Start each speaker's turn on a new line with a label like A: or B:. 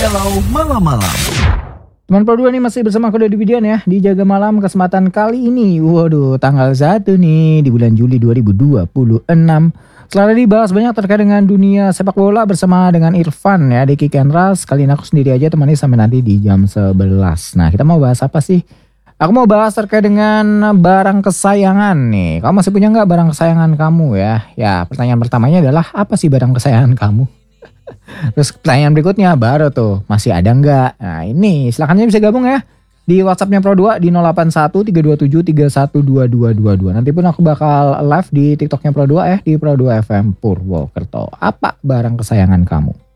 A: Galau malam-malam.
B: Teman Pro 2 nih masih bersama aku Dodi Widian ya di Jaga Malam kesempatan kali ini. Waduh, tanggal 1 nih di bulan Juli 2026. Setelah dibahas banyak terkait dengan dunia sepak bola bersama dengan Irfan ya di Kick and Rush. Kali ini aku sendiri aja temani sampai nanti di jam 11. Nah, kita mau bahas apa sih? Aku mau bahas terkait dengan barang kesayangan nih. Kamu masih punya nggak barang kesayangan kamu ya? Ya, pertanyaan pertamanya adalah apa sih barang kesayangan kamu? Terus pertanyaan berikutnya baru tuh, masih ada nggak? Nah ini silakan bisa gabung ya di WhatsAppnya Pro 2 di 081 327 312222. Nanti pun aku bakal live di TikToknya Pro 2 ya di Pro 2 FM Purwokerto. Apa barang kesayangan kamu?